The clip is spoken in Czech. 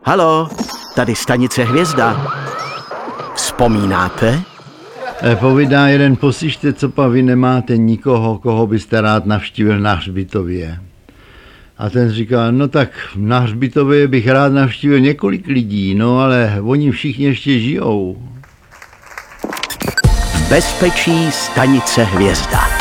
Halo, tady stanice Hvězda. Vzpomínáte? Povídá jeden, poslyšte, co pa vy nemáte nikoho, koho byste rád navštívil na hřbitově. A ten říká, no tak na hřbitově bych rád navštívil několik lidí, no ale oni všichni ještě žijou. V bezpečí stanice Hvězda.